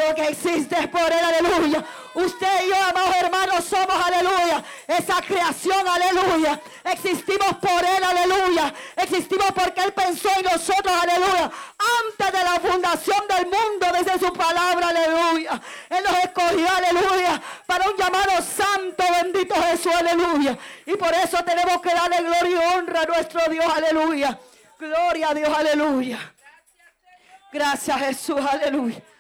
lo que existe es por Él, aleluya. Usted y yo, amados hermanos, somos, aleluya, esa creación, aleluya. Existimos por Él, aleluya. Existimos porque Él pensó en nosotros, aleluya. Antes de la fundación del mundo, desde su palabra, aleluya. Él nos escogió, aleluya, para un llamado santo, bendito Jesús, aleluya. Y por eso tenemos que darle gloria y honra a nuestro Dios, aleluya. Gloria a Dios, aleluya. Gracias, Jesús, aleluya.